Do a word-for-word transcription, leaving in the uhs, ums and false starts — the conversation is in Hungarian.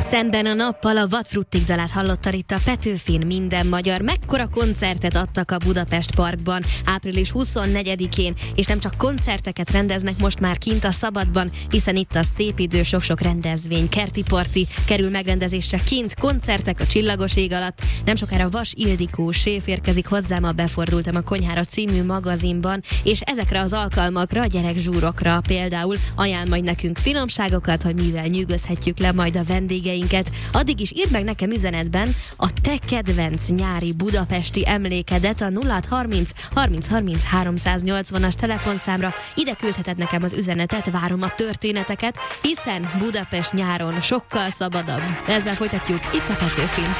Szemben a nappal a Vadfruttig dalát hallottad itt a Petőfin. Minden magyar mekkora koncertet adtak a Budapest Parkban április huszonnegyedikén, és nem csak koncerteket rendeznek most már kint a szabadban, hiszen itt a szép idő, sok-sok rendezvény, kerti parti kerül megrendezésre kint, koncertek a csillagos ég alatt. Nem sokára Vas Ildikó séf érkezik hozzám a Befordultam a konyhára című magazinban, és ezekre az alkalmakra, a gyerekzsúrokra például ajánl majd nekünk finomságokat, hogy mivel nyűgözhetjük le majd a vendégeinket. Addig is írd meg nekem üzenetben a te kedvenc nyári budapesti emlékedet a nulla harminc harminc harminc háromszáznyolcvanas telefonszámra. Ide küldheted nekem az üzenetet, várom a történeteket, hiszen Budapest nyáron sokkal szabadabb. Ezzel folytatjuk itt a Petőfin.